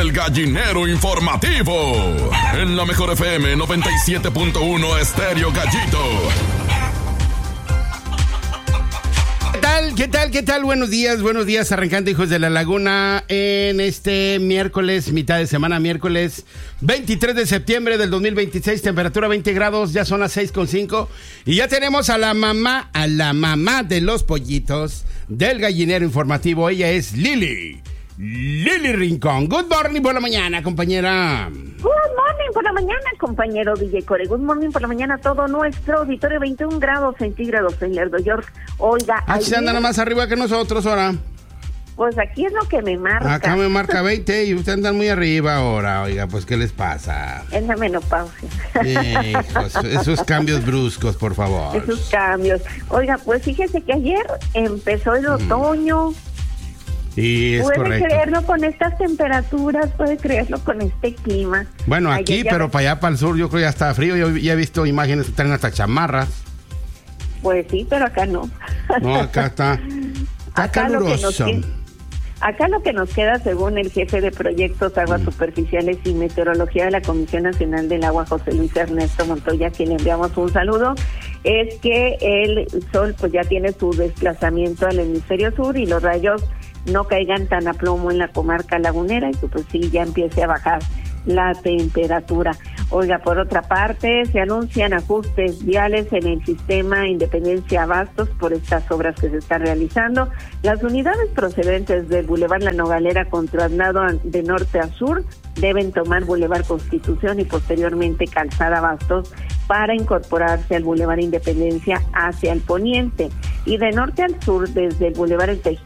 El Gallinero Informativo. En la Mejor FM 97.1 Estéreo Gallito. ¿Qué tal? Buenos días, arrancando hijos de la laguna en este miércoles, mitad de semana, miércoles 23 de septiembre del 2026, temperatura 20 grados, ya son las 6:05 y ya tenemos a la mamá de los pollitos del Gallinero Informativo. Ella es Lili Rincón. Good morning por la mañana, compañera. Good morning por la mañana, compañero DJ Core. Good morning por la mañana a todo nuestro auditorio. 21 grados centígrados en Lerdo, York. Oiga, se anda más arriba que nosotros ahora. Pues aquí es lo que me marca. Acá me marca 20 y ustedes andan muy arriba ahora. Oiga, pues ¿qué les pasa? Es la menopausia. Hijos, esos cambios bruscos, por favor. Esos cambios. Oiga, pues fíjese que ayer empezó el otoño. Sí, es puede correcto. creerlo con estas temperaturas, puede creerlo con este clima. Bueno, aquí, pero para allá, para el sur, yo creo que ya está frío. Yo ya he visto imágenes que traen hasta chamarras. Pues sí, pero acá no. No, acá está caluroso. Acá lo que nos queda, según el jefe de proyectos Aguas Superficiales y Meteorología de la Comisión Nacional del Agua, José Luis Ernesto Montoya, a quien le enviamos un saludo, es que el sol pues ya tiene su desplazamiento al hemisferio sur y los rayos no caigan tan a plomo en la comarca lagunera y que pues sí ya empiece a bajar la temperatura. Oiga, por otra parte, se anuncian ajustes viales en el sistema Independencia Abastos por estas obras que se están realizando. Las unidades procedentes del Boulevard La Nogalera con traslado de norte a sur deben tomar Boulevard Constitución y posteriormente Calzada Abastos para incorporarse al Boulevard Independencia hacia el poniente. Y de norte al sur, desde el Boulevard El Tejido